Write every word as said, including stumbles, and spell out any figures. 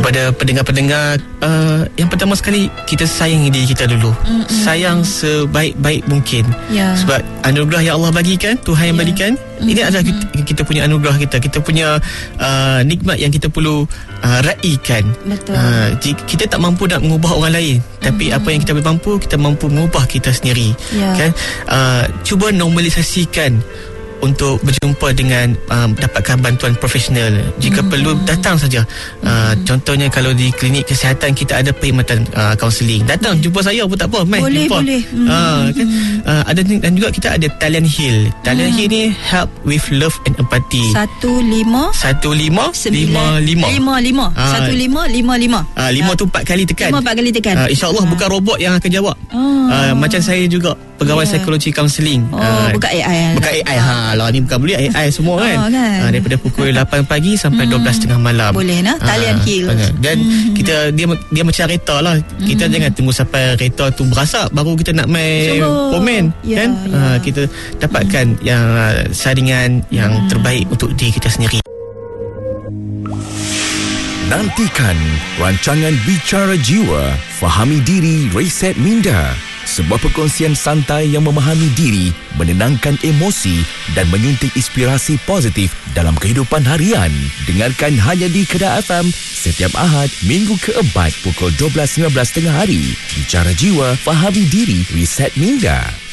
kepada pendengar-pendengar, uh, yang pertama sekali, kita sayangi diri kita dulu. Mm-mm. Sayang sebaik-baik mungkin. Yeah. Sebab anugerah yang Allah bagikan, Tuhan yang yeah. berikan, mm-hmm. ini adalah kita, kita punya anugerah kita. Kita punya uh, nikmat yang kita perlu uh, raikan. Betul. Uh, kita tak mampu nak mengubah orang lain, tapi mm-hmm. apa yang kita mampu, kita mampu mengubah kita sendiri. Yeah. Kan? Uh, cuba normalisasikan untuk berjumpa dengan um, dapatkan bantuan profesional jika hmm. perlu, datang saja. uh, hmm. Contohnya kalau di klinik kesihatan kita ada perkhidmatan kaunseling, uh, datang jumpa saya pun tak apa, mai boleh jumpa. boleh hmm. uh, kan? uh, ada, dan juga kita ada talent heal. Talent hmm. heal ni help with love and empathy. Satu lima Satu lima Lima lima Lima lima uh, Satu lima Lima lima uh, Lima uh, tu empat kali tekan. Lima empat kali tekan. uh, InsyaAllah uh. bukan robot yang akan jawab. uh. Uh, macam saya juga pegawai yeah. psikologi kaunseling. Oh, uh, bukan A I. Bukan A I. Ha, lah ni bukan boleh A I semua kan. Oh, kan? Ha, daripada pukul lapan pagi sampai hmm. dua belas tiga puluh malam. Boleh nah, talian heal. Dan hmm. kita dia dia macam kereta lah. Kita hmm. jangan tunggu sampai kereta tu berasak baru kita nak main komen, ya, kan? Ya. Ha, kita dapatkan hmm. yang uh, saringan yang hmm. terbaik untuk diri kita sendiri. Nantikan rancangan Bicara Jiwa, Fahami Diri, Reset Minda. Sebuah perkongsian santai yang memahami diri, menenangkan emosi dan menyuntik inspirasi positif dalam kehidupan harian. Dengarkan hanya di Kedah F M setiap Ahad, minggu keempat pukul dua belas lima belas tengah hari. Bicara Jiwa, Fahami Diri, Reset Minda.